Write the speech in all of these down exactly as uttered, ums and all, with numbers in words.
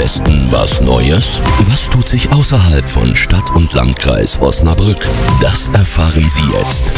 Westen was Neues? Was tut sich außerhalb von Stadt und Landkreis Osnabrück? Das erfahren Sie jetzt.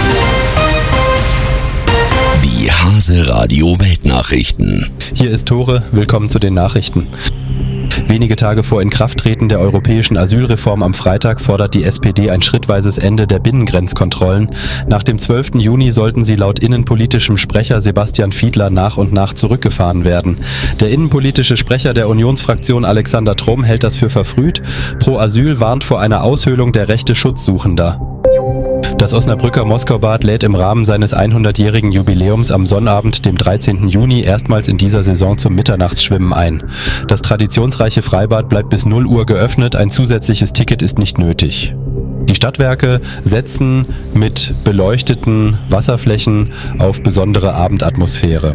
Die Hase Radio Weltnachrichten. Hier ist Tore, willkommen zu den Nachrichten. Wenige Tage vor Inkrafttreten der europäischen Asylreform am Freitag fordert die S P D ein schrittweises Ende der Binnengrenzkontrollen. Nach dem zwölften Juni sollten sie laut innenpolitischem Sprecher Sebastian Fiedler nach und nach zurückgefahren werden. Der innenpolitische Sprecher der Unionsfraktion Alexander Tromm hält das für verfrüht. Pro Asyl warnt vor einer Aushöhlung der Rechte Schutzsuchender. Das Osnabrücker Moskaubad lädt im Rahmen seines hundertjährigen Jubiläums am Sonnabend, dem dreizehnten Juni, erstmals in dieser Saison zum Mitternachtsschwimmen ein. Das traditionsreiche Freibad bleibt bis null Uhr geöffnet, ein zusätzliches Ticket ist nicht nötig. Die Stadtwerke setzen mit beleuchteten Wasserflächen auf besondere Abendatmosphäre.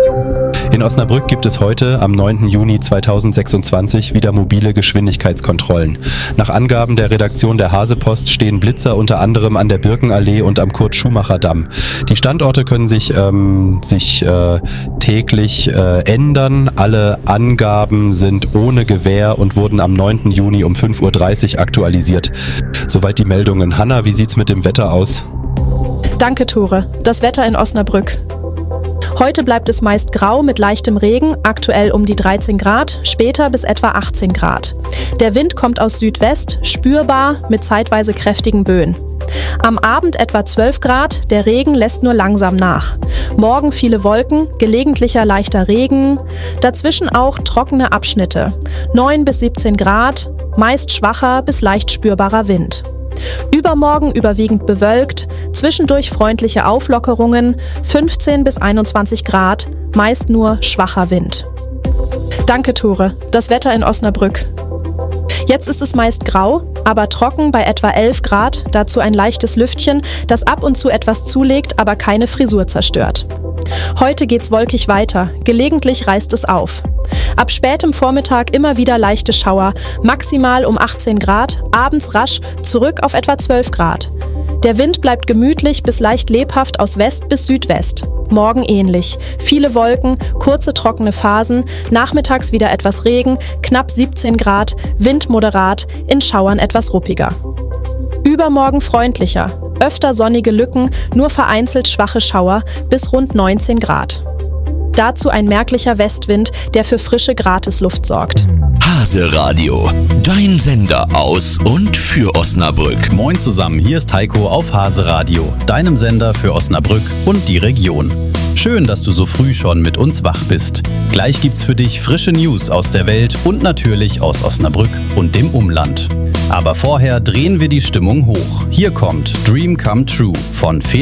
In Osnabrück gibt es heute, am neunten Juni zweitausendsechsundzwanzig, wieder mobile Geschwindigkeitskontrollen. Nach Angaben der Redaktion der Hasepost stehen Blitzer unter anderem an der Birkenallee und am Kurt-Schumacher-Damm. Die Standorte können sich, ähm, sich äh, täglich äh, ändern. Alle Angaben sind ohne Gewähr und wurden am neunten Juni um fünf Uhr dreißig aktualisiert. Soweit die Meldungen. Hanna, wie sieht's mit dem Wetter aus? Danke, Tore. Das Wetter in Osnabrück. Heute bleibt es meist grau mit leichtem Regen, aktuell um die dreizehn Grad, später bis etwa achtzehn Grad. Der Wind kommt aus Südwest, spürbar mit zeitweise kräftigen Böen. Am Abend etwa zwölf Grad, der Regen lässt nur langsam nach. Morgen viele Wolken, gelegentlicher leichter Regen, dazwischen auch trockene Abschnitte. neun bis siebzehn Grad, meist schwacher bis leicht spürbarer Wind. Übermorgen überwiegend bewölkt, zwischendurch freundliche Auflockerungen, fünfzehn bis einundzwanzig Grad, meist nur schwacher Wind. Danke, Tore. Das Wetter in Osnabrück. Jetzt ist es meist grau, aber trocken bei etwa elf Grad, dazu ein leichtes Lüftchen, das ab und zu etwas zulegt, aber keine Frisur zerstört. Heute geht's wolkig weiter, gelegentlich reißt es auf. Ab spätem Vormittag immer wieder leichte Schauer, maximal um achtzehn Grad, abends rasch zurück auf etwa zwölf Grad. Der Wind bleibt gemütlich bis leicht lebhaft aus West bis Südwest. Morgen ähnlich. Viele Wolken, kurze trockene Phasen, nachmittags wieder etwas Regen, knapp siebzehn Grad, Wind moderat, in Schauern etwas ruppiger. Übermorgen freundlicher, öfter sonnige Lücken, nur vereinzelt schwache Schauer bis rund neunzehn Grad. Dazu ein merklicher Westwind, der für frische Gratisluft sorgt. Hase Radio, dein Sender aus und für Osnabrück. Moin zusammen, hier ist Heiko auf Hase Radio, deinem Sender für Osnabrück und die Region. Schön, dass du so früh schon mit uns wach bist. Gleich gibt's für dich frische News aus der Welt und natürlich aus Osnabrück und dem Umland. Aber vorher drehen wir die Stimmung hoch. Hier kommt Dream Come True von Felix